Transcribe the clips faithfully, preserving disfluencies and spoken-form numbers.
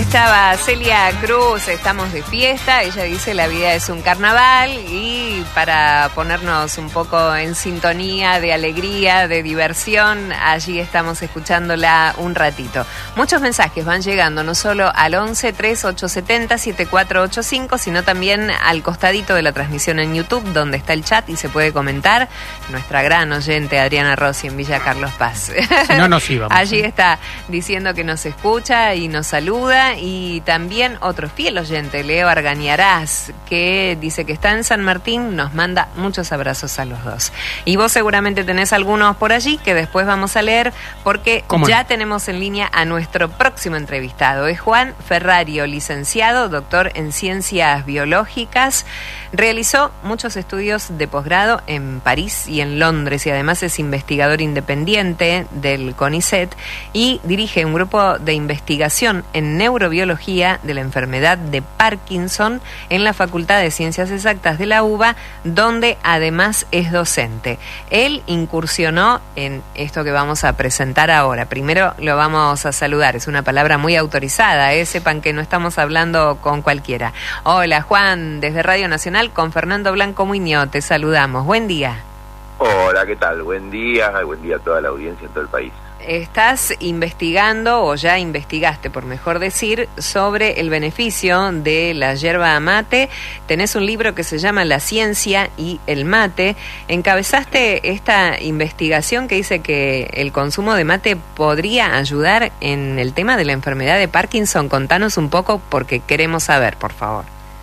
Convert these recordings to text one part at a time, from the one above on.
estaba Celia Cruz, estamos de fiesta, ella dice la vida es un carnaval y para ponernos un poco en sintonía de alegría, de diversión, allí estamos escuchándola un ratito. Muchos mensajes van llegando, no solo al once, tres, ocho siete cero, siete cuatro ocho cinco, sino también al costadito de la transmisión en YouTube, donde está el chat y se puede comentar. Nuestra gran oyente Adriana Rossi en Villa Carlos Paz. Si no nos íbamos. Allí está diciendo que nos escucha y nos saluda, y también otro fiel oyente, Leo Argañarás, que dice que está en San Martín, nos manda muchos abrazos a los dos. Y vos seguramente tenés algunos por allí que después vamos a leer, porque ya no? tenemos en línea a nuestro próximo entrevistado. Es Juan Ferrario, licenciado, doctor en Ciencias Biológicas. Realizó muchos estudios de posgrado en París y en Londres, y además es investigador independiente del CONICET y dirige un grupo de investigación en neurobiología de la enfermedad de Parkinson en la Facultad de Ciencias Exactas de la UBA, donde además es docente. Él incursionó en esto que vamos a presentar ahora. Primero lo vamos a saludar, es una palabra muy autorizada, ¿eh? Sepan que no estamos hablando con cualquiera. Hola Juan, desde Radio Nacional con Fernando Blanco Muñoz, te saludamos. Buen día. Hola, ¿qué tal? Buen día, buen día a toda la audiencia en todo el país. Estás investigando, o ya investigaste, por mejor decir, sobre el beneficio de la yerba mate. Tenés un libro que se llama La ciencia y el mate. Encabezaste esta investigación que dice que el consumo de mate podría ayudar en el tema de la enfermedad de Parkinson. Contanos un poco porque queremos saber, por favor.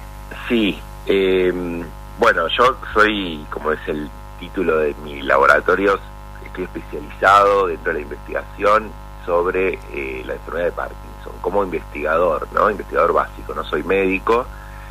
Sí, eh, bueno, yo soy, como es el título de mi laboratorio, estoy especializado dentro de la investigación sobre eh, la enfermedad de Parkinson, como investigador, ¿no? Investigador básico, no soy médico,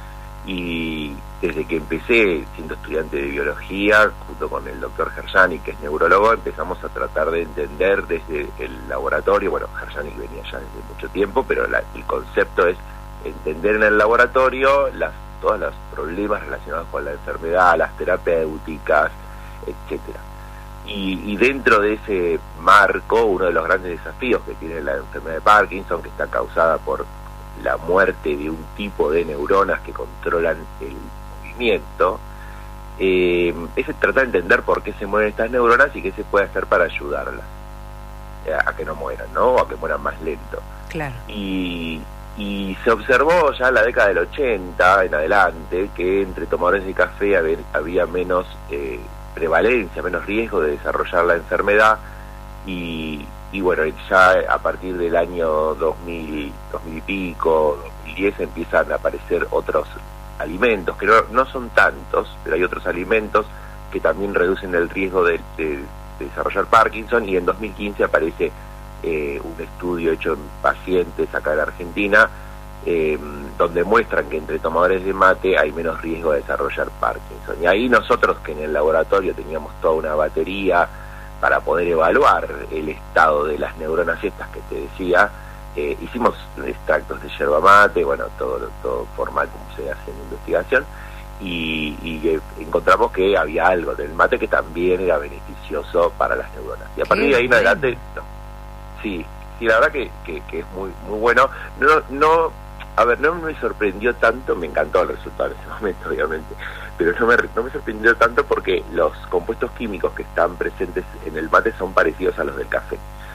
y desde que empecé siendo estudiante de biología, junto con el doctor Herjani, que es neurólogo, empezamos a tratar de entender desde el laboratorio. Bueno, Herjani venía ya desde mucho tiempo, pero la, el concepto es entender en el laboratorio las, todos los problemas relacionados con la enfermedad, las terapéuticas, etcétera. Y, y dentro de ese marco, uno de los grandes desafíos que tiene la enfermedad de Parkinson, que está causada por la muerte de un tipo de neuronas que controlan el movimiento, eh, es tratar de entender por qué se mueren estas neuronas y qué se puede hacer para ayudarlas a, a que no mueran, ¿no? O a que mueran más lento. Claro. Y, y se observó ya en la década del ochenta en adelante que entre tomadores de café había, había menos Eh, prevalencia, menos riesgo de desarrollar la enfermedad, y, y bueno, ya a partir del año dos mil, dos mil y pico, dos mil diez, empiezan a aparecer otros alimentos, que no, no son tantos, pero hay otros alimentos que también reducen el riesgo de, de, de desarrollar Parkinson, y en dos mil quince aparece eh, un estudio hecho en pacientes acá en Argentina, Eh, donde muestran que entre tomadores de mate hay menos riesgo de desarrollar Parkinson. Y ahí nosotros, que en el laboratorio teníamos toda una batería para poder evaluar el estado de las neuronas estas que te decía, eh, hicimos extractos de yerba mate, bueno, todo, todo formal como se hace en investigación, y, y eh, encontramos que había algo del mate que también era beneficioso para las neuronas. Y a partir de ahí en adelante, no. sí, sí, la verdad que, que, que es muy, muy bueno. No, no A ver, no me sorprendió tanto, me encantó el resultado en ese momento, obviamente, pero no me, no me sorprendió tanto porque los compuestos químicos que están presentes en el mate son parecidos a los del café.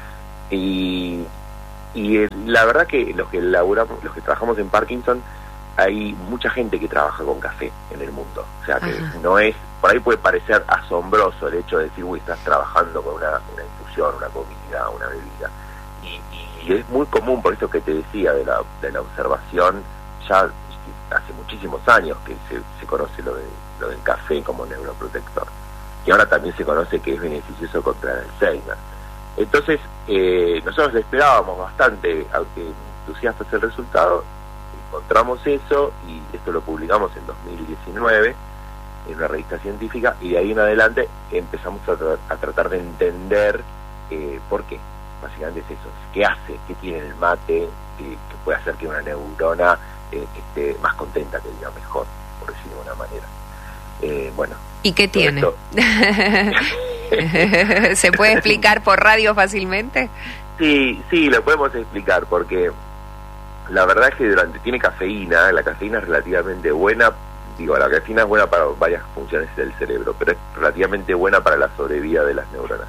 Y, y la verdad que los que laburamos, los que trabajamos en Parkinson, hay mucha gente que trabaja con café en el mundo. O sea que Ajá. no es, por ahí puede parecer asombroso el hecho de decir, uy, estás trabajando con una, una infusión, una comida, una bebida. Y, y es muy común, por esto que te decía de la, de la observación, ya hace muchísimos años que se, se conoce lo, de, lo del café como neuroprotector, y ahora también se conoce que es beneficioso contra el Alzheimer. Entonces eh, nosotros le esperábamos bastante, aunque entusiastas el resultado, encontramos eso y esto lo publicamos en dos mil diecinueve en una revista científica, y de ahí en adelante empezamos a, tra a tratar de entender eh, por qué. Básicamente es eso, qué hace, qué tiene el mate que, que puede hacer que una neurona eh, esté más contenta, que diga mejor, por decirlo de una manera. Eh, bueno. ¿Y qué tiene? ¿Se puede explicar por radio fácilmente? Sí, sí, lo podemos explicar, porque la verdad es que durante tiene cafeína, la cafeína es relativamente buena, digo, la cafeína es buena para varias funciones del cerebro, pero es relativamente buena para la sobrevida de las neuronas.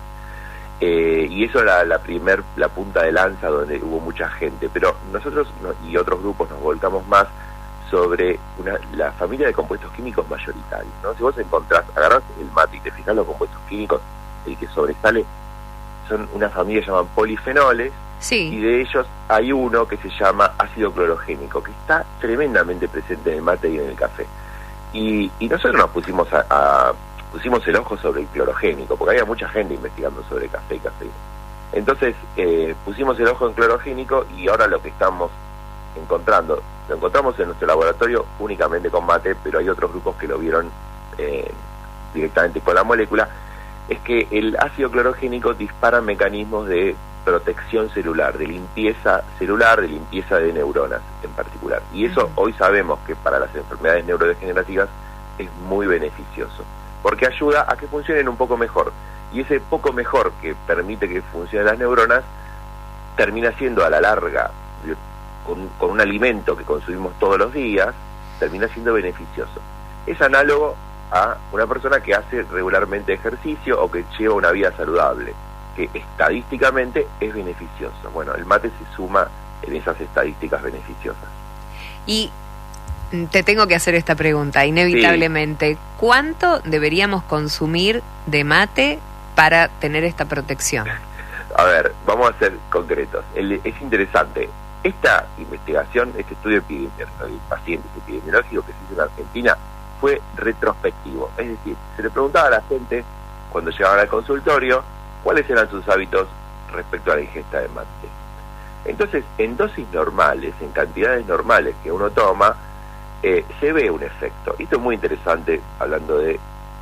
Eh, y eso era la primer, la punta de lanza donde hubo mucha gente, pero nosotros no, y otros grupos nos volcamos más sobre una, la familia de compuestos químicos mayoritarios, ¿no? Si vos encontrás, agarrás el mate y te fijás los compuestos químicos, el que sobresale son una familia que llaman polifenoles, sí. Y de ellos hay uno que se llama ácido clorogénico, que está tremendamente presente en el mate y en el café. Y, y nosotros nos pusimos a, a pusimos el ojo sobre el clorogénico, porque había mucha gente investigando sobre café y cafeína. Entonces eh, pusimos el ojo en clorogénico y ahora lo que estamos encontrando, lo encontramos en nuestro laboratorio únicamente con mate, pero hay otros grupos que lo vieron eh, directamente con la molécula, es que el ácido clorogénico dispara mecanismos de protección celular, de limpieza celular, de limpieza de neuronas en particular. Y eso hoy sabemos que para las enfermedades neurodegenerativas es muy beneficioso, porque ayuda a que funcionen un poco mejor. Y ese poco mejor que permite que funcionen las neuronas termina siendo a la larga, con, con un alimento que consumimos todos los días, termina siendo beneficioso. Es análogo a una persona que hace regularmente ejercicio o que lleva una vida saludable, que estadísticamente es beneficioso. Bueno, el mate se suma en esas estadísticas beneficiosas. Y te tengo que hacer esta pregunta, inevitablemente. Sí. ¿Cuánto deberíamos consumir de mate para tener esta protección? A ver, vamos a ser concretos. El, es interesante. Esta investigación, este estudio epidemiológico, de pacientes epidemiológicos que se hizo en Argentina, fue retrospectivo. Es decir, se le preguntaba a la gente, cuando llegaban al consultorio, cuáles eran sus hábitos respecto a la ingesta de mate. Entonces, en dosis normales, en cantidades normales que uno toma, eh, se ve un efecto. Y esto es muy interesante hablando de,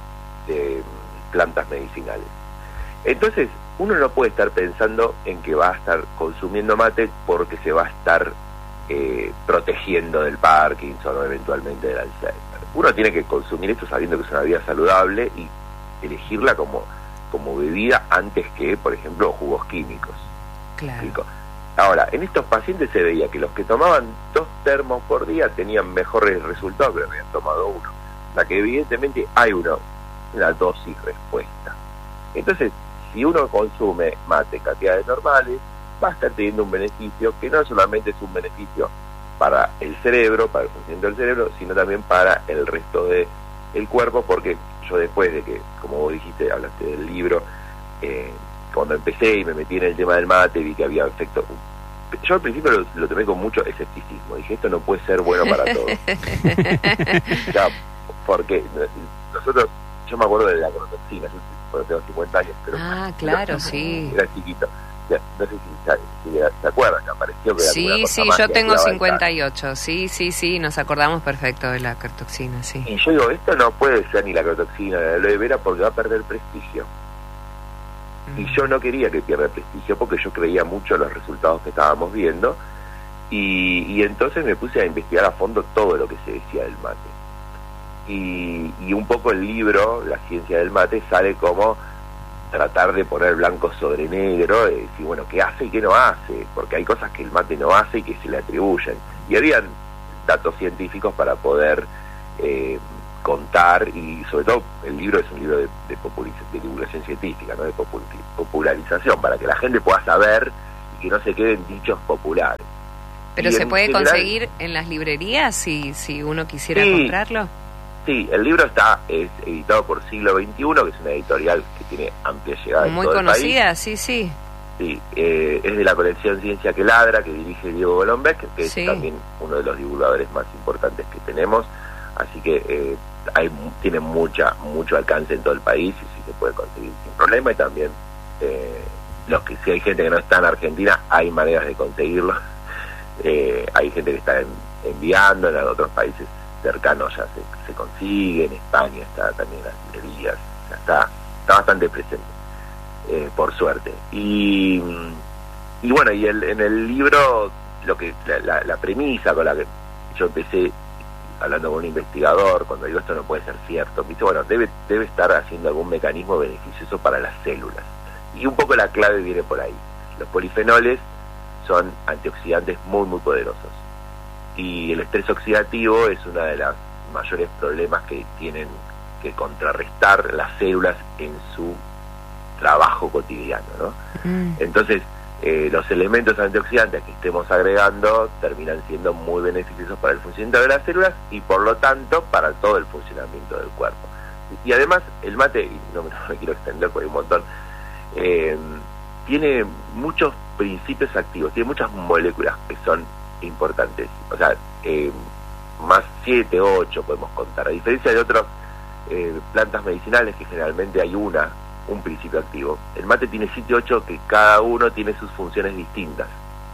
de plantas medicinales. Entonces, uno no puede estar pensando en que va a estar consumiendo mate porque se va a estar eh, protegiendo del Parkinson o eventualmente del Alzheimer. Uno tiene que consumir esto sabiendo que es una vida saludable y elegirla como, como bebida antes que, por ejemplo, jugos químicos. Claro. Ahora, en estos pacientes se veía que los que tomaban dos termos por día tenían mejores resultados que los que habían tomado uno. O sea que evidentemente hay uno, una dosis respuesta. Entonces, si uno consume mate en cantidades normales, va a estar teniendo un beneficio que no solamente es un beneficio para el cerebro, para el funcionamiento del cerebro, sino también para el resto de el cuerpo, porque yo después de que, como vos dijiste, hablaste del libro, eh, cuando empecé y me metí en el tema del mate, vi que había efectos. Yo al principio lo, lo tomé con mucho escepticismo, dije, esto no puede ser bueno para todos. Ya, porque nosotros, yo me acuerdo de la crotoxina, yo cuando tengo cincuenta años, pero ah, claro, no, sí. Era chiquito. Ya, no sé si, si, si se acuerdan, que apareció que sí, sí, yo tengo cincuenta y ocho, sí, sí, sí, nos acordamos perfecto de la crotoxina, sí. Y yo digo, esto no puede ser ni la crotoxina ni la aloe vera porque va a perder prestigio. Mm. Y yo no quería que pierda prestigio porque yo creía mucho en los resultados que estábamos viendo y, y entonces me puse a investigar a fondo todo lo que se decía del mate. Y, y un poco el libro, La ciencia del mate, sale como tratar de poner blanco sobre negro, de decir, bueno, ¿qué hace y qué no hace? Porque hay cosas que el mate no hace y que se le atribuyen. Y habían datos científicos para poder eh, contar, y sobre todo el libro es un libro de, de, de divulgación científica, no de popularización, para que la gente pueda saber y que no se queden dichos populares. ¿Pero y se puede general, conseguir en las librerías si, si uno quisiera sí, comprarlo? Sí, el libro está es editado por Siglo veintiuno, que es una editorial que tiene amplia llegada en muy todo conocida, el país. sí, sí. Sí, eh, es de la colección Ciencia que Ladra, que dirige Diego Golombek, que sí. es también uno de los divulgadores más importantes que tenemos, así que eh, hay, tiene mucha mucho alcance en todo el país y sí se puede conseguir sin problema. Y también eh, los que si hay gente que no está en Argentina, hay maneras de conseguirlo. Eh, hay gente que está en, enviando en otros países cercanos, ya se, se consigue, en España está también en las librerías, ya está, está bastante presente, eh, por suerte. Y, y bueno, y el, en el libro, lo que la, la, la premisa con la que yo empecé hablando con un investigador, cuando digo esto no puede ser cierto, dice, bueno, debe, debe estar haciendo algún mecanismo beneficioso para las células. Y un poco la clave viene por ahí. Los polifenoles son antioxidantes muy, muy poderosos. Y el estrés oxidativo es uno de los mayores problemas que tienen que contrarrestar las células en su trabajo cotidiano, ¿no? Mm. Entonces, eh, los elementos antioxidantes que estemos agregando terminan siendo muy beneficiosos para el funcionamiento de las células y por lo tanto para todo el funcionamiento del cuerpo. Y además el mate, y no, no me quiero extender porque hay un montón, eh, tiene muchos principios activos, tiene muchas moléculas que son importantes, o sea, eh, más siete, ocho podemos contar, a diferencia de otras eh, plantas medicinales que generalmente hay una, un principio activo. El mate tiene siete, ocho que cada uno tiene sus funciones distintas.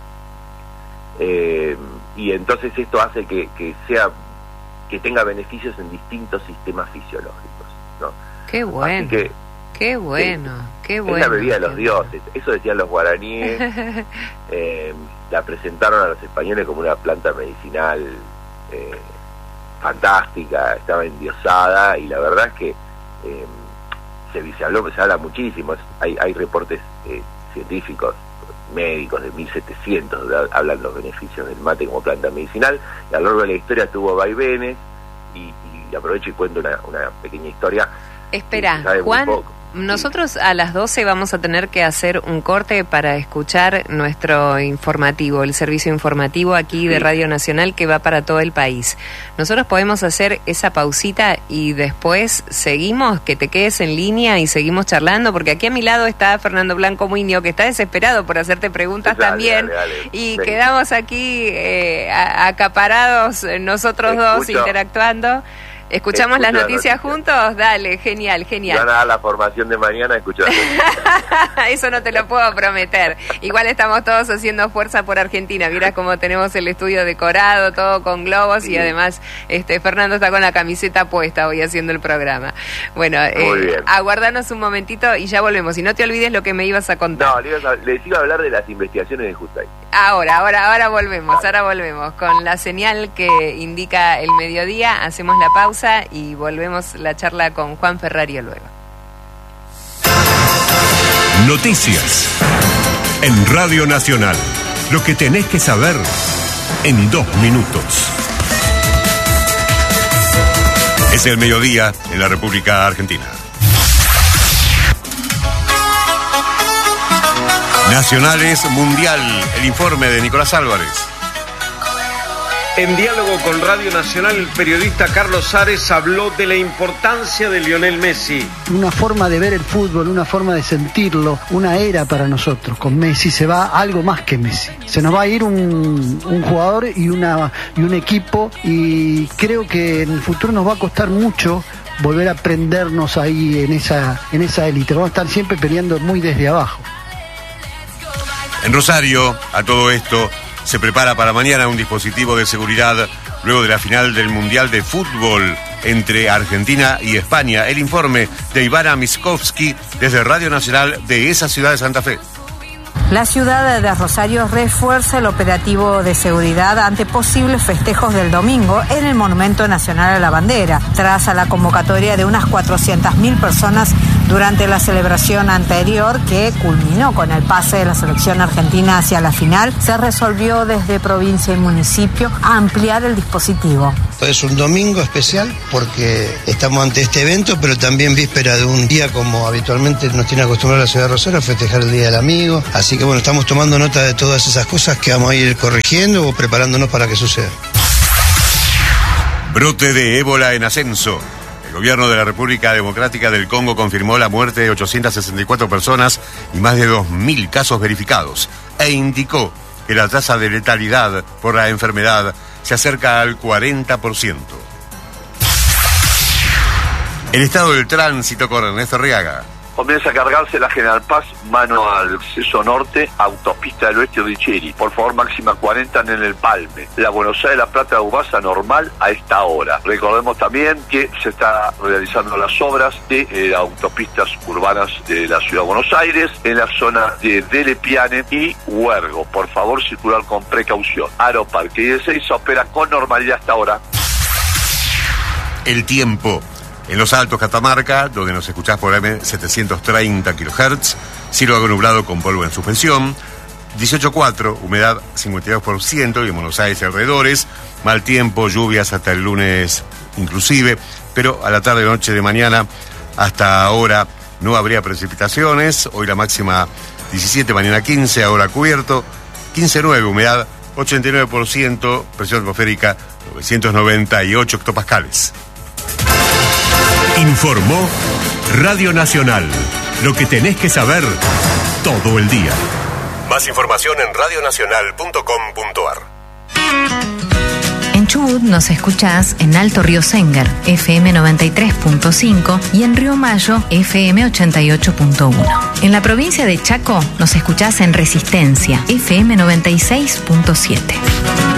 Eh, y entonces esto hace que, que sea que tenga beneficios en distintos sistemas fisiológicos, ¿no? Qué bueno. Así que, qué bueno, eh, qué bueno. Es la bebida de los dioses, eso decían los guaraníes. eh, la presentaron a los españoles como una planta medicinal eh, fantástica, estaba endiosada, y la verdad es que eh, se, se habló, se habla muchísimo, hay, hay reportes eh, científicos, médicos de mil setecientos, hablan los beneficios del mate como planta medicinal, y a lo largo de la historia tuvo vaivenes, y, y aprovecho y cuento una, una pequeña historia. Espera, Juan, nosotros a las doce vamos a tener que hacer un corte para escuchar nuestro informativo, el servicio informativo aquí de Radio Nacional que va para todo el país. Nosotros podemos hacer esa pausita y después seguimos, que te quedes en línea y seguimos charlando, porque aquí a mi lado está Fernando Blanco Muñoz, que está desesperado por hacerte preguntas dale, también, dale, dale. y Ven. quedamos aquí eh, acaparados nosotros Escucho. dos interactuando. ¿Escuchamos Escucho las noticias la noticia. juntos? Dale, genial, genial. Van a dar la formación de mañana, escucho la noticia. Eso no te lo puedo prometer. Igual estamos todos haciendo fuerza por Argentina. Mirá cómo tenemos el estudio decorado, todo con globos, sí. y además este Fernando está con la camiseta puesta hoy haciendo el programa. Bueno, eh, aguardanos un momentito y ya volvemos. Y no te olvides lo que me ibas a contar. No, les, les iba a hablar de las investigaciones de Justay. Ahora, ahora, ahora volvemos, ahora volvemos. Con la señal que indica el mediodía, hacemos la pausa y volvemos la charla con Juan Ferrario luego. Noticias en Radio Nacional. Lo que tenés que saber en dos minutos. Es el mediodía en la República Argentina. Nacionales Mundial, el informe de Nicolás Álvarez. En diálogo con Radio Nacional, el periodista Carlos Ares habló de la importancia de Lionel Messi. Una forma de ver el fútbol, una forma de sentirlo, una era para nosotros. Con Messi se va algo más que Messi. Se nos va a ir un, un jugador y, una, y un equipo, y creo que en el futuro nos va a costar mucho volver a prendernos ahí en esa, en esa élite. Vamos a estar siempre peleando muy desde abajo. En Rosario, a todo esto, se prepara para mañana un dispositivo de seguridad luego de la final del Mundial de Fútbol entre Argentina y España. El informe de Ivana Miskovsky desde Radio Nacional de esa ciudad de Santa Fe. La ciudad de Rosario refuerza el operativo de seguridad ante posibles festejos del domingo en el Monumento Nacional a la Bandera, tras a la convocatoria de unas cuatrocientas mil personas durante la celebración anterior que culminó con el pase de la selección argentina hacia la final. Se resolvió desde provincia y municipio ampliar el dispositivo. Es un domingo especial porque estamos ante este evento, pero también víspera de un día como habitualmente nos tiene acostumbrada la ciudad de Rosario a festejar el Día del Amigo. Así que bueno, estamos tomando nota de todas esas cosas que vamos a ir corrigiendo o preparándonos para que suceda. Brote de ébola en ascenso. El gobierno de la República Democrática del Congo confirmó la muerte de ochocientas sesenta y cuatro personas y más de dos mil casos verificados, e indicó que la tasa de letalidad por la enfermedad se acerca al cuarenta por ciento. El estado del tránsito con Ernesto Arriaga. Comienza a cargarse la General Paz, mano al acceso norte, autopista del oeste Richeri. Por favor, máxima cuarenta en el Palme. La Buenos Aires, La Plata, Ubasa, normal a esta hora. Recordemos también que se está realizando las obras de eh, autopistas urbanas de la Ciudad de Buenos Aires, en la zona de Delepiane y Huergo. Por favor, circular con precaución. Aeroparque y Ezeiza opera con normalidad hasta ahora. El tiempo. En los Altos Catamarca, donde nos escuchás por M setecientos treinta kilohertz, cielo algo nublado con polvo en suspensión. dieciocho coma cuatro, humedad cincuenta y dos por ciento, y en Buenos Aires y alrededores, mal tiempo, lluvias hasta el lunes inclusive, pero a la tarde, noche de mañana, hasta ahora no habría precipitaciones. Hoy la máxima diecisiete, mañana quince, ahora cubierto, quince coma nueve, humedad ochenta y nueve por ciento, presión atmosférica novecientos noventa y ocho hectopascales. Informó Radio Nacional. Lo que tenés que saber todo el día. Más información en radio nacional punto com punto a r. En Chubut nos escuchás en Alto Río Sengar, F M noventa y tres punto cinco, y en Río Mayo, F M ochenta y ocho punto uno. En la provincia de Chaco nos escuchás en Resistencia, F M noventa y seis punto siete.